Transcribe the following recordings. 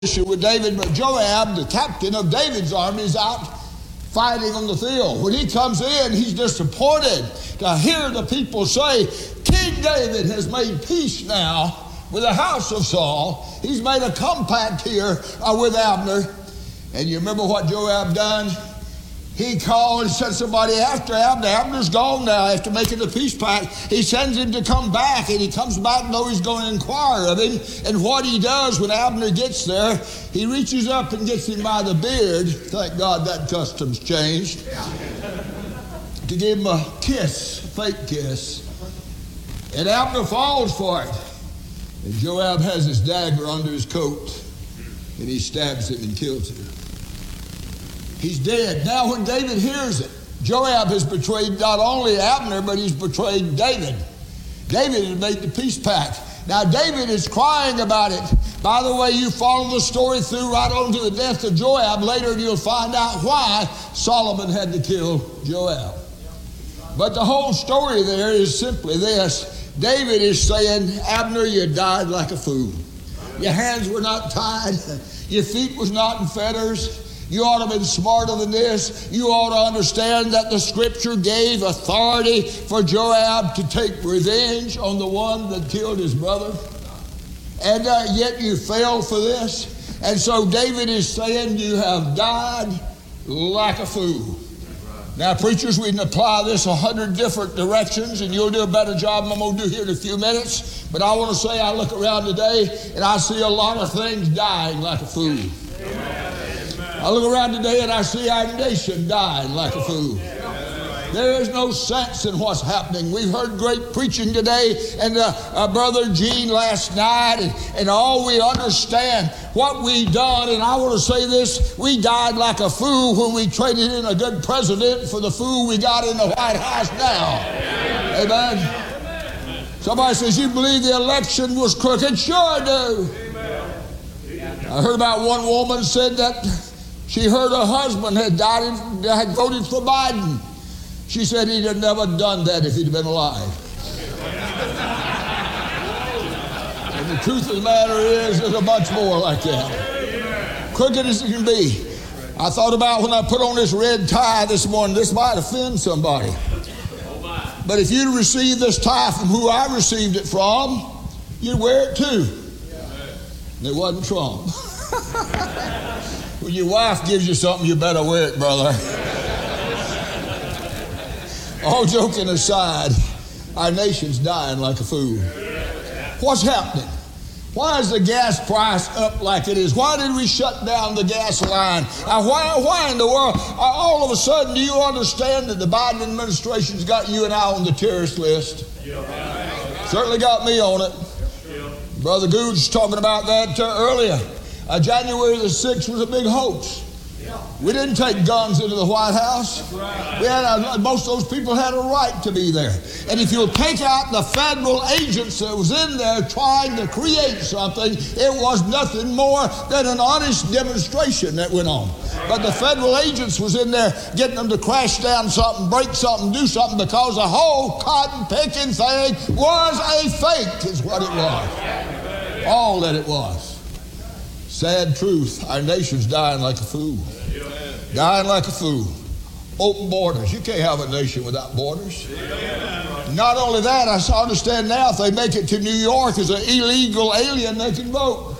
with David, but Joab, the captain of David's army, is out fighting on the field. When he comes in, he's disappointed to hear the people say, King David has made peace now with the house of Saul. He's made a compact here with Abner. And you remember what Joab done? He called and sent somebody after Abner. Abner's gone now after making the peace pact. He sends him to come back, and he comes back though he's going to inquire of him. And what he does when Abner gets there, he reaches up and gets him by the beard. Thank God that custom's changed. To give him a kiss, a fake kiss. And Abner falls for it. And Joab has his dagger under his coat, and he stabs him and kills him. He's dead. Now when David hears it, Joab has betrayed not only Abner, but he's betrayed David. David had made the peace pact. Now David is crying about it. By the way, you follow the story through right on to the death of Joab. Later you'll find out why Solomon had to kill Joab. But the whole story there is simply this. David is saying, Abner, you died like a fool. Your hands were not tied. Your feet was not in fetters. You ought to have been smarter than this. You ought to understand that the scripture gave authority for Joab to take revenge on the one that killed his brother. And yet you fell for this. And so David is saying you have died like a fool. Now, preachers, we can apply this 100 different directions, and you'll do a better job than I'm going to do here in a few minutes. But I want to say I look around today, and I see a lot of things dying like a fool. I look around today and I see our nation dying like a fool. There is no sense in what's happening. We've heard great preaching today, and Brother Gene last night, and all we understand what we done. And I want to say this, we died like a fool when we traded in a good president for the fool we got in the White House now. Amen. Somebody says, you believe the election was crooked? Sure I do. I heard about one woman said that she heard her husband had voted for Biden. She said he'd have never done that if he'd been alive. And the truth of the matter is, there's a bunch more like that. Crooked as it can be. I thought about when I put on this red tie this morning, this might offend somebody. But if you'd received this tie from who I received it from, you'd wear it too. And it wasn't Trump. When your wife gives you something, you better wear it, brother. All joking aside, our nation's dying like a fool. What's happening? Why is the gas price up like it is? Why did we shut down the gas line? Why in the world? All of a sudden, do you understand that the Biden administration's got you and I on the terrorist list? Certainly got me on it. Brother Gooch was talking about that earlier. January the 6th was a big hoax. We didn't take guns into the White House. We had most of those people had a right to be there. And if you'll take out the federal agents that was in there trying to create something, it was nothing more than an honest demonstration that went on. But the federal agents was in there getting them to crash down something, break something, do something, because the whole cotton picking thing was a fake, is what it was. All that it was. Sad truth, our nation's dying like a fool. Dying like a fool. Open borders. You can't have a nation without borders. Not only that, I understand now if they make it to New York as an illegal alien, they can vote.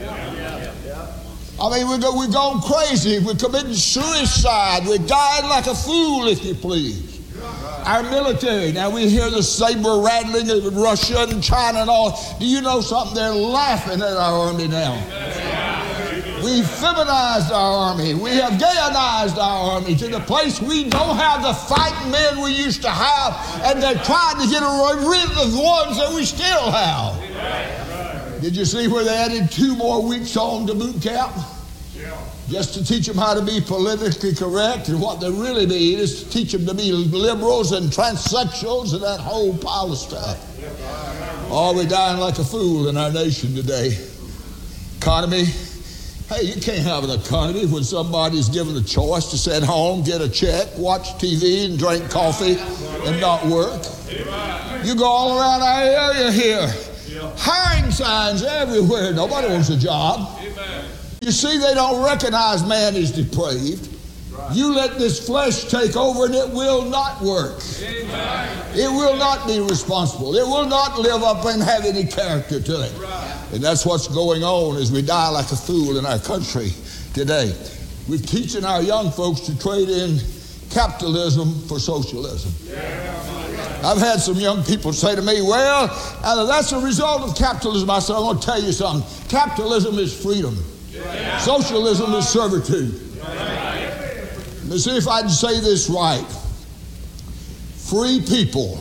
I mean, we've gone crazy. We're committing suicide. We're dying like a fool, if you please. Our military, now we hear the saber rattling of Russia and China and all. Do you know something? They're laughing at our army now. We've feminized our army. We have gayized our army to the place we don't have the fighting men we used to have, and they're trying to get rid of the ones that we still have. Did you see where they added 2 more weeks on to boot camp? Just to teach them how to be politically correct, and what they really mean is to teach them to be liberals and transsexuals and that whole pile of stuff. Oh, we're dying like a fool in our nation today. Economy. Hey, you can't have an economy when somebody's given a choice to sit home, get a check, watch TV, and drink coffee, and not work. You go all around our area here. Hiring signs everywhere. Nobody wants a job. You see, they don't recognize man is depraved. You let this flesh take over and it will not work. It will not be responsible. It will not live up and have any character to it. And that's what's going on as we die like a fool in our country today. We're teaching our young folks to trade in capitalism for socialism. I've had some young people say to me, well, that's a result of capitalism. I said, I want to tell you something. Capitalism is freedom. Socialism is servitude. Let me see if I can say this right. Free people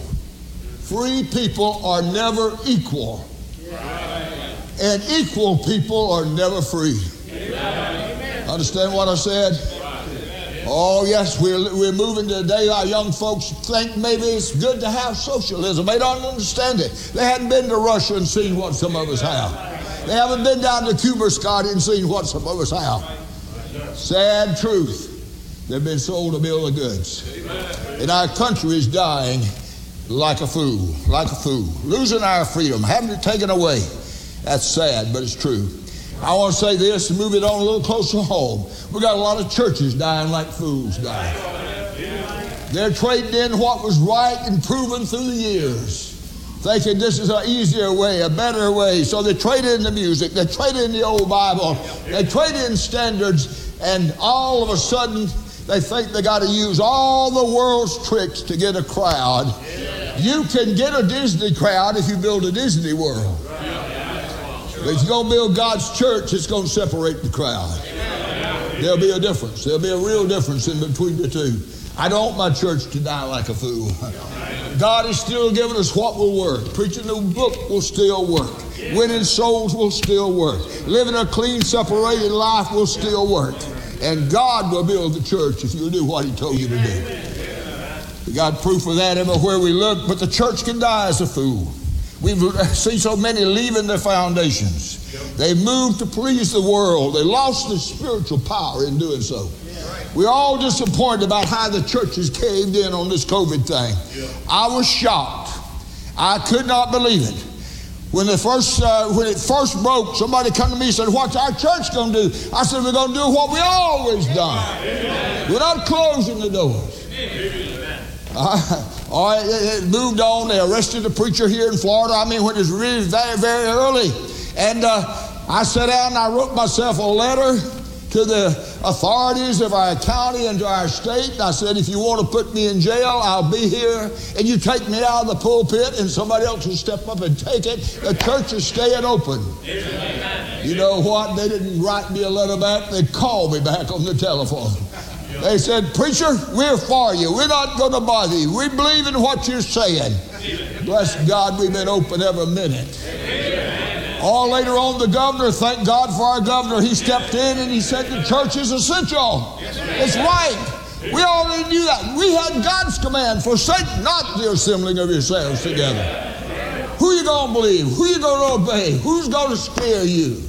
are never equal. And equal people are never free. Understand what I said? Oh, yes, we're moving today. Our young folks think maybe it's good to have socialism. They don't understand it. They hadn't been to Russia and seen what some of us have. They haven't been down to Cuba, Scotty, and seen what some of us have. Sad truth. They've been sold a bill of goods. And our country is dying like a fool, losing our freedom, having it taken away. That's sad, but it's true. I want to say this and move it on a little closer home. We got a lot of churches dying like fools dying. They're trading in what was right and proven through the years, thinking this is an easier way, a better way. So they trade in the music, they trade in the old Bible, they trade in standards, and all of a sudden they think they got to use all the world's tricks to get a crowd. You can get a Disney crowd if you build a Disney World. But if you're going to build God's church, it's going to separate the crowd. There'll be a difference. There'll be a real difference in between the two. I don't want my church to die like a fool. God is still giving us what will work. Preaching the book will still work. Winning souls will still work. Living a clean, separated life will still work. And God will build the church if you'll do what He told you to do. We got proof of that everywhere we look, but the church can die as a fool. We've seen so many leaving their foundations. They moved to please the world. They lost their spiritual power in doing so. We're all disappointed about how the church has caved in on this COVID thing. I was shocked. I could not believe it. When it first broke, somebody come to me and said, what's our church going to do? I said, we're going to do what we always done. We're not closing the doors. All right, it moved on. They arrested a preacher here in Florida. I mean, when it was really very, very early. And I sat down and I wrote myself a letter to the authorities of our county and to our state. And I said, if you want to put me in jail, I'll be here. And you take me out of the pulpit and somebody else will step up and take it. The church is staying open. Amen. You know what? They didn't write me a letter back. They called me back on the telephone. They said, preacher, we're for you. We're not going to bother you. We believe in what you're saying. Bless God, we've been open every minute. All later on, the governor, thank God for our governor, he stepped in and he said the church is essential. It's right. We already knew that. We had God's command, forsake not the assembling of yourselves together. Who you going to believe? Who you going to obey? Who's going to scare you?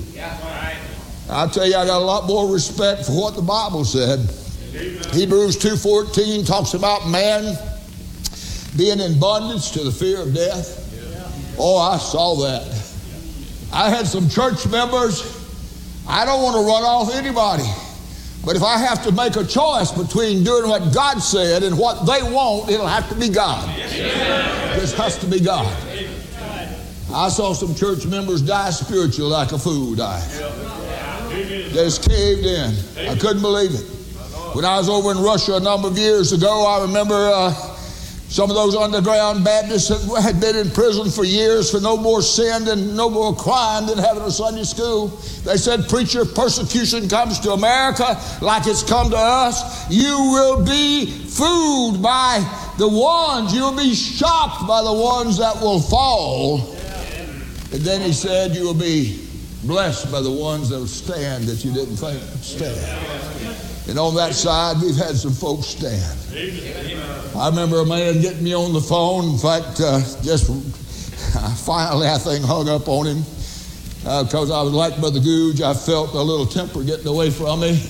I tell you, I got a lot more respect for what the Bible said. Hebrews 2:14 talks about man being in bondage to the fear of death. Oh, I saw that. I had some church members. I don't want to run off anybody. But if I have to make a choice between doing what God said and what they want, it'll have to be God. It just has to be God. I saw some church members die spiritually like a fool died. They just caved in. I couldn't believe it. When I was over in Russia a number of years ago, I remember some of those underground Baptists that had been in prison for years for no more sin and no more crime than having a Sunday school. They said, preacher, persecution comes to America like it's come to us. You will be fooled by the ones. You'll be shocked by the ones that will fall. And then he said, you will be blessed by the ones that will stand that you didn't think would stand. And on that side, we've had some folks stand. I remember a man getting me on the phone. In fact, finally that thing hung up on him because I was like Brother Googe. I felt a little temper getting away from me.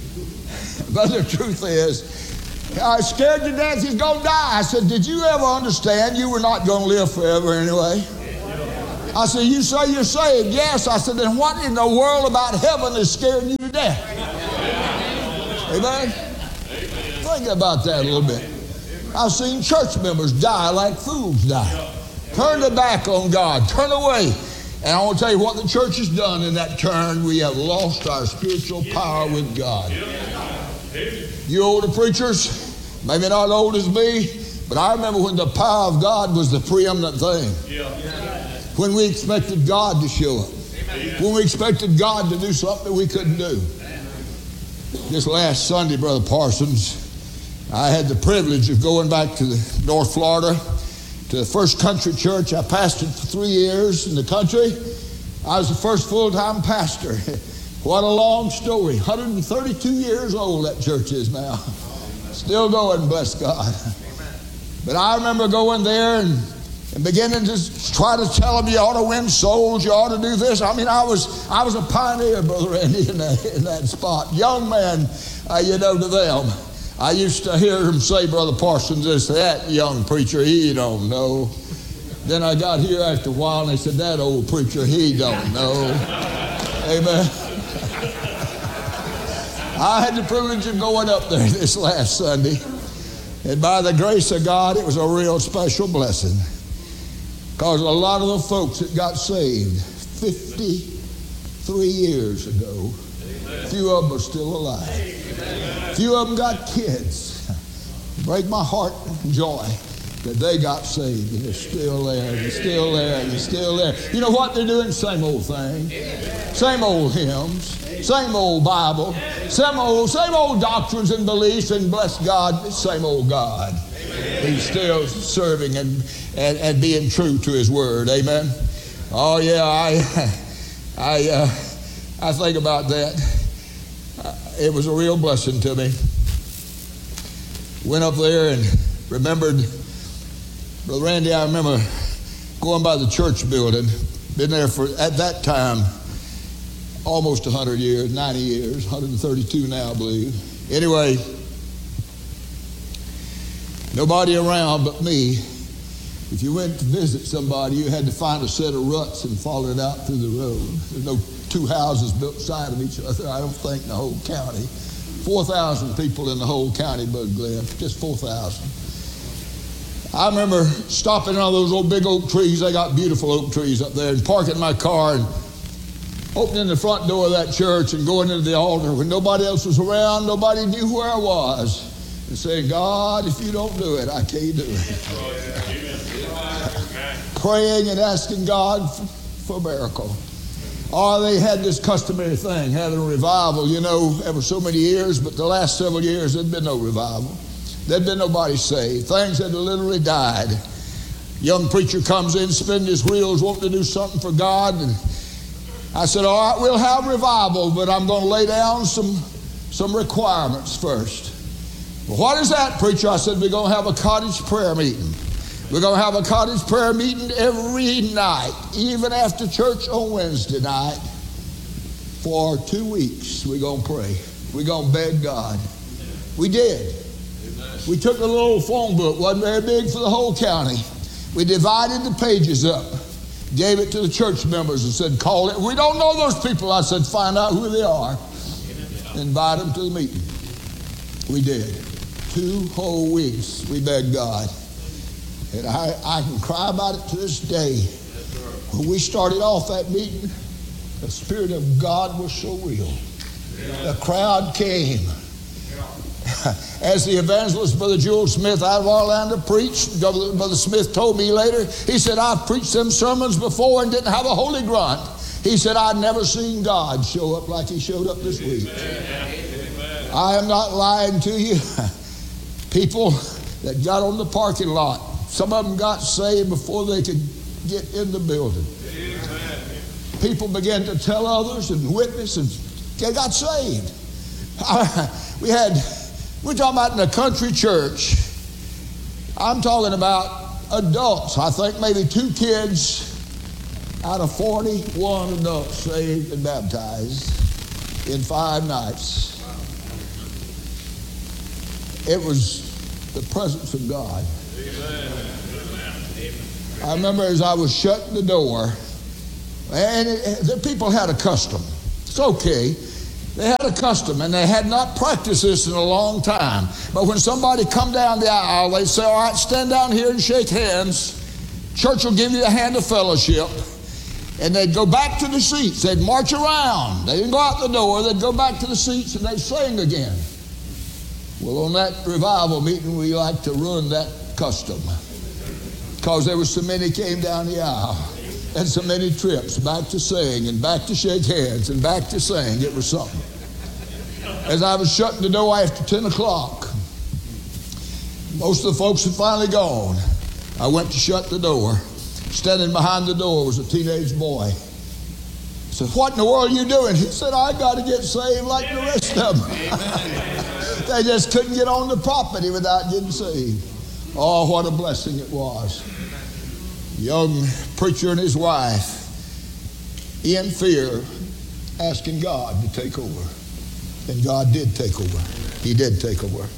But the truth is, I was scared to death he's going to die. I said, did you ever understand you were not going to live forever anyway? I said, you say you're saved? Yes. I said, then what in the world about heaven is scaring you to death? Amen? Think about that a little bit. I've seen church members die like fools die. Turn their back on God. Turn away. And I want to tell you what the church has done in that turn. We have lost our spiritual power with God. You older preachers, maybe not old as me, but I remember when the power of God was the preeminent thing. When we expected God to show up. When we expected God to do something that we couldn't do. This last Sunday, Brother Parsons, I had the privilege of going back to North Florida to the First Country Church. I pastored for 3 years in the country. I was the first full-time pastor. What a long story. 132 years old that church is now. Still going, bless God. But I remember going there and beginning to try to tell them you ought to win souls, you ought to do this. I mean, I was a pioneer, Brother Randy, in that spot. Young man, to them. I used to hear him say, Brother Parsons, that young preacher, he don't know. Then I got here after a while and they said, that old preacher, he don't know. Amen. I had the privilege of going up there this last Sunday. And by the grace of God, it was a real special blessing. Because a lot of the folks that got saved 53 years ago, a few of them are still alive. A few of them got kids. Break my heart and joy that they got saved and they're still there, they're still there, they're still there. You know what they're doing? Same old thing. Same old hymns, same old Bible, same old doctrines and beliefs, and bless God, same old God. He's still serving and being true to His Word. Amen. Oh yeah, I think about that. It was a real blessing to me. Went up there and remembered, Brother Randy, I remember going by the church building. Been there for, at that time, almost 100 years, 90 years, 132 now, I believe. Anyway, nobody around but me. If you went to visit somebody, you had to find a set of ruts and follow it out through the road. There's no two houses built side of each other, I don't think, in the whole county. 4,000 people in the whole county, Bud Glenn, just 4,000. I remember stopping on those old big oak trees. They got beautiful oak trees up there, and parking my car and opening the front door of that church and going into the altar when nobody else was around, nobody knew where I was, and saying, God, if you don't do it, I can't do it. Praying and asking God for a miracle. Or they had this customary thing, having a revival, ever so many years, but the last several years there'd been no revival. There'd been nobody saved. Things had literally died. Young preacher comes in, spinning his wheels, wanting to do something for God, and I said, all right, we'll have revival, but I'm going to lay down some requirements first. Well, what is that, preacher? I said, we're going to have a cottage prayer meeting. We're going to have a cottage prayer meeting every night, even after church on Wednesday night. For 2 weeks, we're going to pray. We're going to beg God. We did. We took a little phone book, wasn't very big for the whole county. We divided the pages up, gave it to the church members and said, call it. We don't know those people. I said, find out who they are. Invite them to the meeting. We did. 2 whole weeks, we begged God. And I can cry about it to this day. When we started off that meeting, the Spirit of God was so real. The crowd came. As the evangelist, Brother Jewel Smith out of Orlando preached, Brother Smith told me later, he said, I've preached them sermons before and didn't have a holy grunt. He said, I'd never seen God show up like He showed up this week. I am not lying to you. People that got on the parking lot, some of them got saved before they could get in the building. People began to tell others and witness, and they got saved. We're talking about in a country church. I'm talking about adults. I think maybe 2 kids out of 41 adults saved and baptized in 5 nights. It was the presence of God. I remember as I was shutting the door, And the people had a custom. It's okay. They had a custom, and they had not practiced this in a long time. But when somebody come down the aisle, they'd say, all right, stand down here and shake hands. Church will give you a hand of fellowship. And they'd go back to the seats. They'd march around. They didn't go out the door. They'd go back to the seats, and they'd sing again. Well, on that revival meeting, we like to ruin that custom, because there were so many came down the aisle, and so many trips back to sing and back to shake hands and back to sing. It was something. As I was shutting the door after 10 o'clock, most of the folks had finally gone. I went to shut the door. Standing behind the door was a teenage boy. I said, what in the world are you doing? He said, I got to get saved like the rest of them. They just couldn't get on the property without getting saved. Oh, what a blessing it was. Young preacher and his wife, in fear, asking God to take over. And God did take over. He did take over.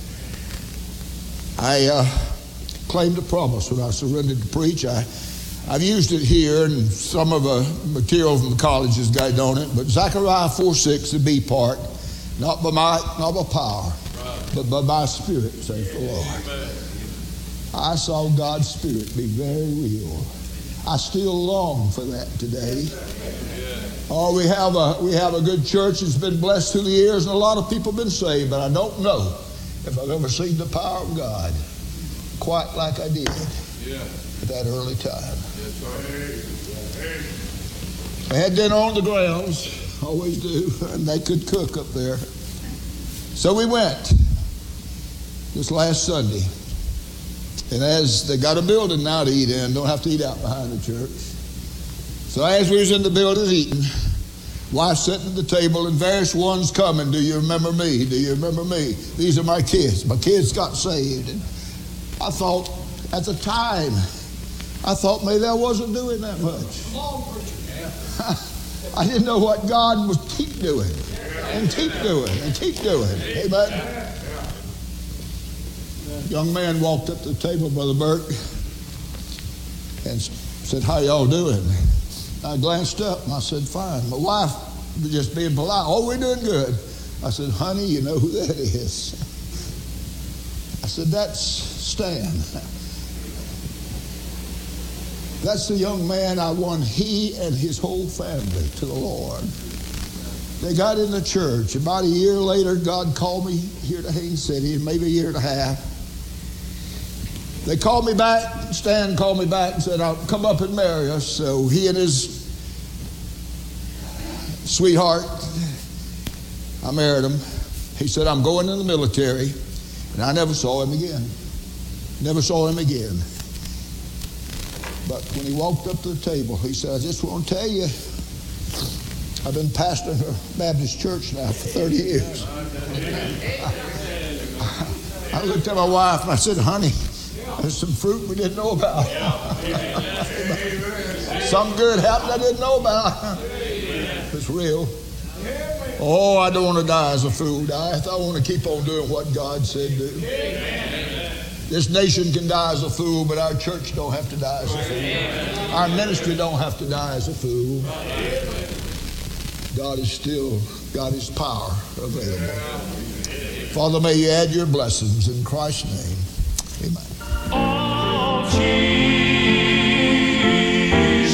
I claimed a promise when I surrendered to preach. I've used it here, and some of the material from the college has got it on it, but Zechariah 4:6, the B part, not by might, not by power, but by my Spirit, saith the Lord. I saw God's Spirit be very real. I still long for that today. Oh, we have a good church that's been blessed through the years, and a lot of people have been saved, but I don't know if I've ever seen the power of God quite like I did at that early time. They had dinner on the grounds, always do, and they could cook up there. So we went this last Sunday. And as they got a building now to eat in, don't have to eat out behind the church. So as we was in the building eating, wife sitting at the table and various ones coming, do you remember me? Do you remember me? These are my kids. My kids got saved. And I thought, at the time, I thought maybe I wasn't doing that much. I didn't know what God would keep doing and keep doing and keep doing. Amen. Young man walked up to the table, Brother Burke, and said, how y'all doing? I glanced up and I said, fine. My wife was just being polite. Oh, we're doing good. I said, honey, you know who that is? I said, that's Stan. That's the young man I won he and his whole family to the Lord. They got in the church. About a year later, God called me here to Haines City, maybe a year and a half. They called me back. Stan called me back and said, I'll come up and marry us. So he and his sweetheart, I married him. He said, I'm going in the military. And I never saw him again. Never saw him again. But when he walked up to the table, he said, I just want to tell you, I've been pastoring a Baptist church now for 30 years. I looked at my wife and I said, honey, there's some fruit we didn't know about. Some good happened I didn't know about. It's real. Oh, I don't want to die as a fool. I want to keep on doing what God said do. This nation can die as a fool, but our church don't have to die as a fool. Our ministry don't have to die as a fool. God has still got his power available. Father, may you add your blessings in Christ's name. Amen. Oh, Jesus,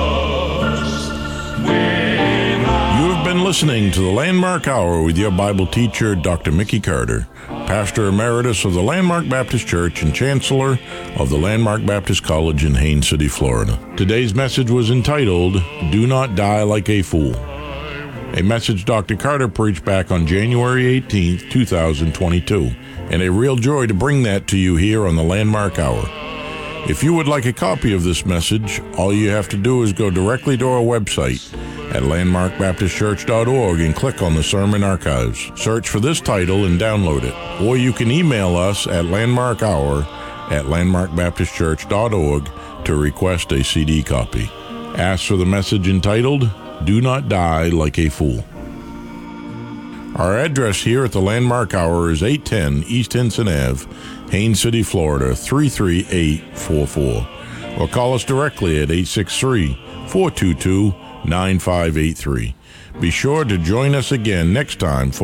you have been listening to the Landmark Hour with your Bible teacher, Dr. Mickey Carter, Pastor Emeritus of the Landmark Baptist Church and Chancellor of the Landmark Baptist College in Haines City, Florida. Today's message was entitled, Do Not Die Like a Fool. A message Dr. Carter preached back on January 18th, 2022, and a real joy to bring that to you here on the Landmark Hour. If you would like a copy of this message, all you have to do is go directly to our website at landmarkbaptistchurch.org and click on the Sermon Archives. Search for this title and download it. Or you can email us at landmarkhour@landmarkbaptistchurch.org to request a CD copy. Ask for the message entitled, Do Not Die Like a Fool. Our address here at the Landmark Hour is 810 East Henson Ave, Haines City, Florida, 33844. Or call us directly at 863-422-9700. 9583. Be sure to join us again next time for